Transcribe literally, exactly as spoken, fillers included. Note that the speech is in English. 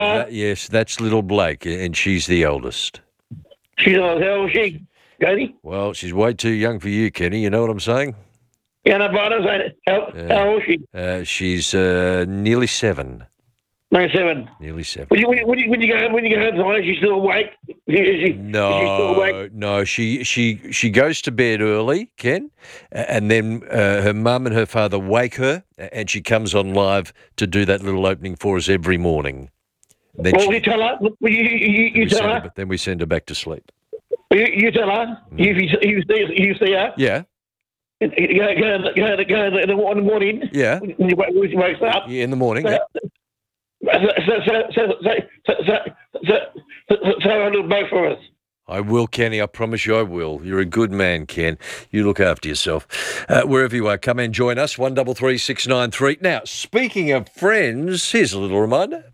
That, yes, that's little Blake, and she's the eldest. She's on, how old is she, Cody? Well, she's way too young for you, Kenny. You know what I'm saying? Yeah, no, but I don't say how, Uh, how old is she? Uh, she's uh, nearly seven. No, seven. Nearly seven. When you, when you, when you, when you go when you go home tonight, is she still awake? Is she, is she still awake? No, no. She she she goes to bed early, Ken, a- and then uh, her mum and her father wake her, a- and she comes on live to do that little opening for us every morning. Then Well, she- you tell her. You, you, you, you we tell send her. her- Then we send her back to sleep. You, you tell her. If you, you, see, you see her. Yeah, Go, go, go, go, go in the, in the morning. yeah. When, you, when she wakes up. Yeah, in the morning. So, Yeah. so, so, so, so, so, so, so, so, so have a little bow for us. I will, Kenny. I promise you I will. You're a good man, Ken. You look after yourself. Uh, wherever you are, come and join us, one double three six nine three. Now, speaking of friends, here's a little reminder.